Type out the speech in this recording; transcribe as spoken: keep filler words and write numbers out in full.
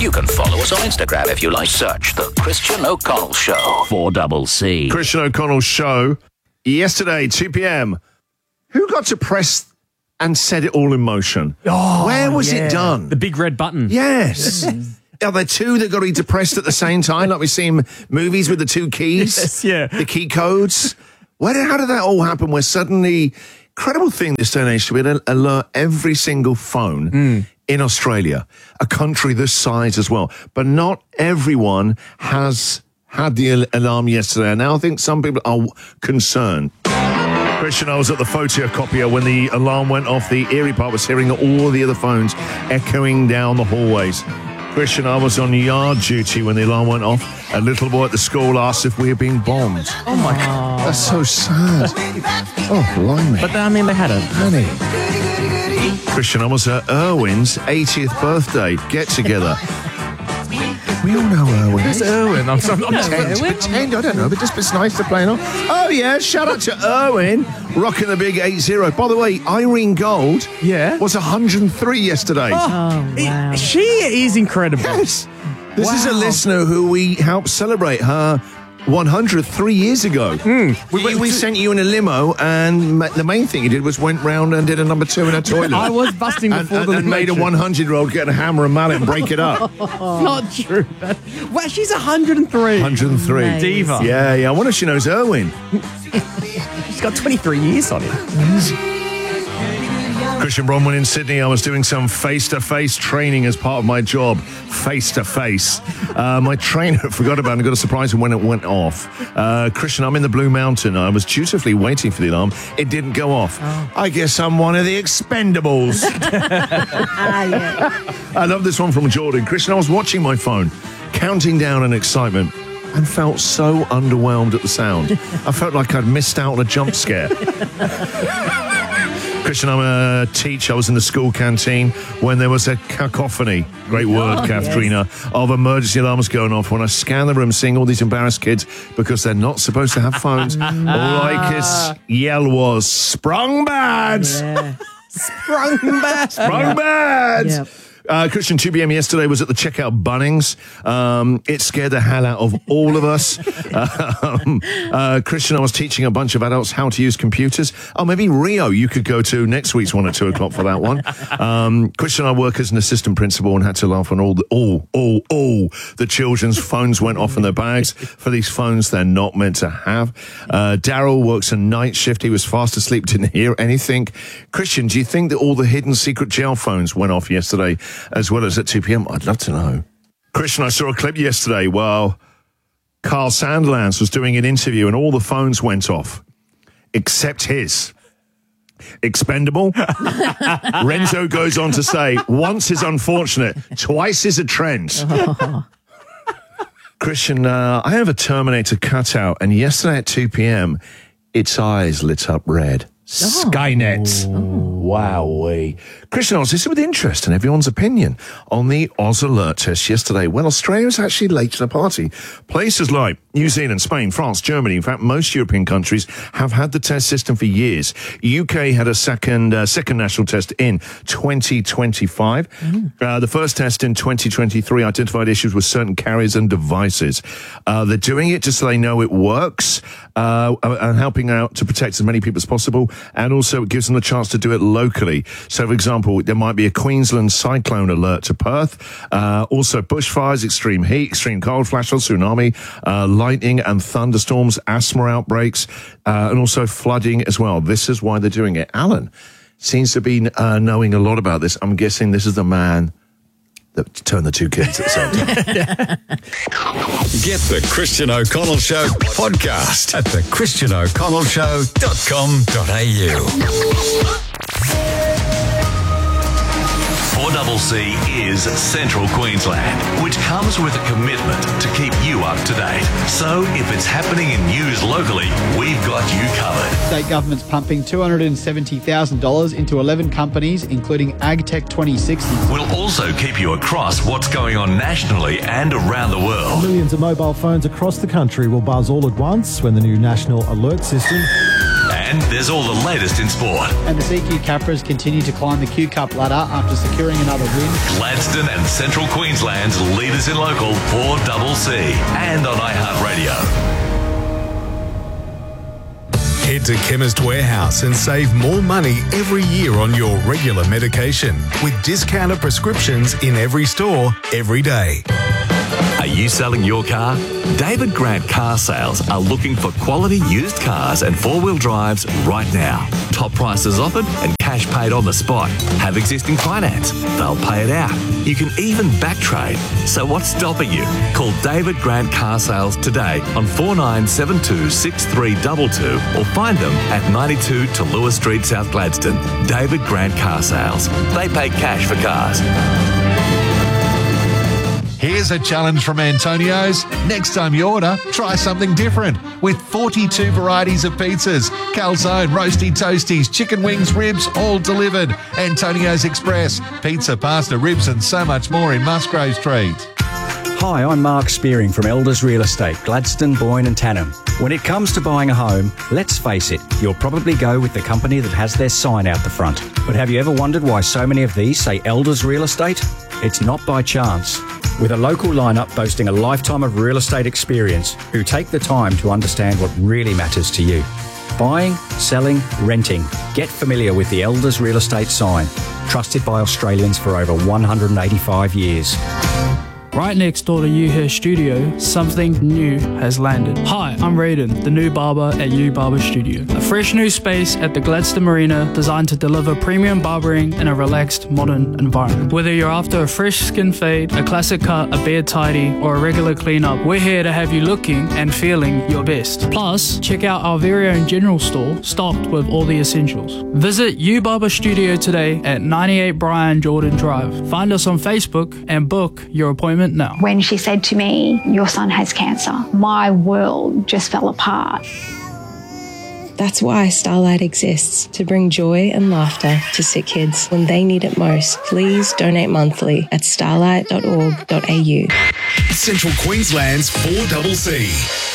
You can follow us on Instagram if you like. Search The Christian O'Connell Show. four double C. Christian O'Connell Show. Yesterday, two p.m. Who got to press and set it all in motion? Oh, Where was yeah. it done? The big red button. Yes. Are there two that got to be depressed at the same time, like we see in movies with the two keys? Yes, yeah. The key codes? Where did, how did that all happen? Where suddenly, incredible thing this day and age to be able to alert every single phone mm. in Australia, a country this size as well. But not everyone has had the alarm yesterday. And now I think some people are concerned. Christian, I was at the photocopier when the alarm went off. The eerie part was hearing all the other phones echoing down the hallways. Christian, I was on yard duty when the alarm went off. A little boy at the school asked if we were being bombed. Oh, my God. That's so sad. Oh, blimey. But, I mean, they had a... Honey. Christian, I was at Irwin's eightieth birthday get-together. We all know Irwin. Who's Irwin? I'm sorry. I'm just pretend, pretend, I don't know, but just it's nice to play on. Oh, yeah, shout out to Irwin, rocking the big eight zero. By the way, Irene Gold yeah. was one hundred and three yesterday. Oh, wow. She is incredible. Yes. This wow. is a listener who we helped celebrate her one hundred three years ago. Mm. We, we, we sent you in a limo, and ma- the main thing you did was went round and did a number two in a toilet. I was busting and, before and, the and made a one hundred-year-old get a hammer and mallet and break it up. Not true. Well, she's one hundred and three. one hundred and three. Nice. Diva. Yeah, yeah. I wonder if she knows Irwin. She's got twenty-three years on it. Christian Bronwyn in Sydney. I was doing some face-to-face training as part of my job. Face-to-face. Uh, my trainer forgot about it and got a surprise when it went off. Uh, Christian, I'm in the Blue Mountain. I was dutifully waiting for the alarm. It didn't go off. Oh. I guess I'm one of the expendables. I love this one from Jordan. Christian, I was watching my phone, counting down in excitement, and felt so underwhelmed at the sound. I felt like I'd missed out on a jump scare. Christian, I'm a teacher. I was in the school canteen when there was a cacophony, great word, oh, Katharina, yes. of emergency alarms going off. When I scanned the room, seeing all these embarrassed kids because they're not supposed to have phones, all I could yell was, sprung bad! Yeah. Sprung bad! Sprung bad! Yep. Uh, Christian, two p.m. yesterday was at the checkout Bunnings. Um, it scared the hell out of all of us. um, uh, Christian, I was teaching a bunch of adults how to use computers. Oh, maybe Rio, you could go to next week's one at two o'clock for that one. Um, Christian, I work as an assistant principal and had to laugh when all, the, all, all, all the children's phones went off in their bags for these phones they're not meant to have. Uh, Daryl works a night shift. He was fast asleep, didn't hear anything. Christian, do you think that all the hidden secret jail phones went off yesterday as well as at two p.m? I'd love to know. Christian, I saw a clip yesterday while Carl Sandlands was doing an interview and all the phones went off, except his. Expendable. Renzo goes on to say, once is unfortunate, twice is a trend. Oh. Christian, uh, I have a Terminator cutout, and yesterday at two p.m, its eyes lit up red. Oh. Skynet. Oh. Wowee. Christian, I was listening with interest in everyone's opinion on the Oz Alert test yesterday. Well, Australia was actually late to the party. Places like New Zealand, Spain, France, Germany, in fact, most European countries have had the test system for years. U K had a second uh, second national test in twenty twenty-five. Mm. Uh, the first test in twenty twenty-three identified issues with certain carriers and devices. Uh, they're doing it just so they know it works uh, and helping out to protect as many people as possible. And also it gives them the chance to do it locally. So, for example, there might be a Queensland cyclone alert to Perth. Uh, also bushfires, extreme heat, extreme cold flashes, tsunami, uh, lightning and thunderstorms, asthma outbreaks, uh, and also flooding as well. This is why they're doing it. Alan seems to be uh, knowing a lot about this. I'm guessing this is the man that turned the two kids at the same time. Get the Christian O'Connell Show podcast at the christian o'connell show dot com dot a u. four C C is Central Queensland, which comes with a commitment to keep you up to date. So if it's happening in news locally, we've got you covered. State government's pumping two hundred seventy thousand dollars into eleven companies, including AgTech twenty sixty. We'll also keep you across what's going on nationally and around the world. Millions of mobile phones across the country will buzz all at once when the new National Alert System And there's all the latest in sport. And the C Q Capras continue to climb the Q Cup ladder after securing another win. Gladstone and Central Queensland's leaders in local four C C and on iHeartRadio. Head to Chemist Warehouse and save more money every year on your regular medication with discounted prescriptions in every store, every day. Are you selling your car? David Grant Car Sales are looking for quality used cars and four-wheel drives right now. Top prices offered and cash paid on the spot. Have existing finance. They'll pay it out. You can even back trade. So what's stopping you? Call David Grant Car Sales today on four nine seven two, six three two two or find them at ninety-two to Lewis Street, South Gladstone. David Grant Car Sales. They pay cash for cars. Here's a challenge from Antonio's. Next time you order, try something different. With forty-two varieties of pizzas, calzone, roasty toasties, chicken wings, ribs, all delivered. Antonio's Express, pizza, pasta, ribs and so much more in Musgrave Street. Hi, I'm Mark Spearing from Elders Real Estate, Gladstone, Boyne and Tannum. When it comes to buying a home, let's face it, you'll probably go with the company that has their sign out the front. But have you ever wondered why so many of these say Elders Real Estate? It's not by chance. With a local lineup boasting a lifetime of real estate experience who take the time to understand what really matters to you. Buying, selling, renting. Get familiar with the Elders Real Estate sign. Trusted by Australians for over one hundred eighty-five years. Right next door to UHair Studio, something new has landed. Hi, I'm Raiden, the new barber at U Barber Studio. A fresh new space at the Gladstone Marina designed to deliver premium barbering in a relaxed, modern environment. Whether you're after a fresh skin fade, a classic cut, a beard tidy, or a regular cleanup, we're here to have you looking and feeling your best. Plus, check out our very own general store, stocked with all the essentials. Visit U Barber Studio today at ninety-eight Brian Jordan Drive. Find us on Facebook and book your appointment now. When she said to me, your son has cancer, my world just fell apart. That's why Starlight exists, to bring joy and laughter to sick kids when they need it most. Please donate monthly at starlight dot org dot a u. Central Queensland's four C C.